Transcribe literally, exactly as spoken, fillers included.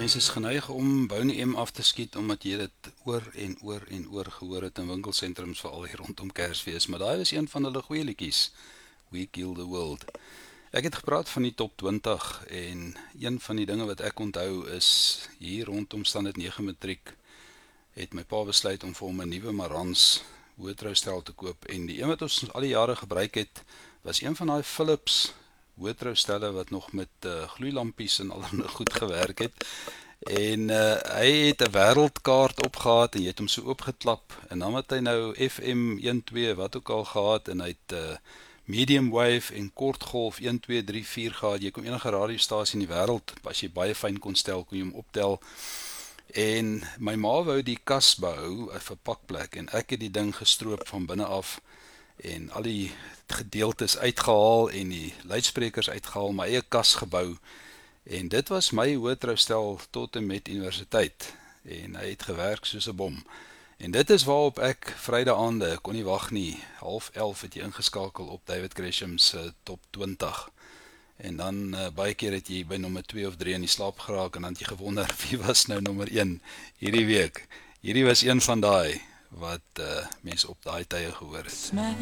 Mense is geneig om Boney M af te skiet omdat jy dit oor en oor en oor gehoor het in winkelsentrums veral hier rondom Kersfees, maar daai was een van hulle goeie liedjies, We Kill the World. Ek het gepraat van die top twintig en een van die dinge wat ek onthou is hier rondom standaard nege matriek het my pa besluit om vir hom 'n nuwe Marantz hoëtroustel te koop en die een wat ons al die jare gebruik het was een van daai Philips hoëtroustelle wat nog met uh, gloeilampies en allerlei goed gewerk het. En uh, hy het 'n wêreldkaart opgehad en jy het hom so oopgeklap en dan het hy nou F M een twee wat ook al gehad en hy het uh, medium wave en kortgolf een twee drie vier gehad. Jy kon enige radiostasie in die wêreld, as jy baie fyn kon stel, kon jy hom optel. En my ma wou die kas behou, 'n verpakplek en ek het die ding gestroop van binne af en al die gedeeltes uitgehaal en die luidsprekers uitgehaal, my eie kas gebou. En dit was my hoëtroustel tot en met universiteit. En hy het gewerk soos 'n bom. En dit is waarop ek Vrydag aande, kon nie wag nie, half elf het jy ingeskakel op David Gresham's uh, top twintig. En dan uh, baie keer het jy by nommer twee of drie in die slaap geraak en dan het jy gewonder wie was nou nommer een hierdie week. Hierdie was een van daai wat uh, mense op daai tye gehoor het.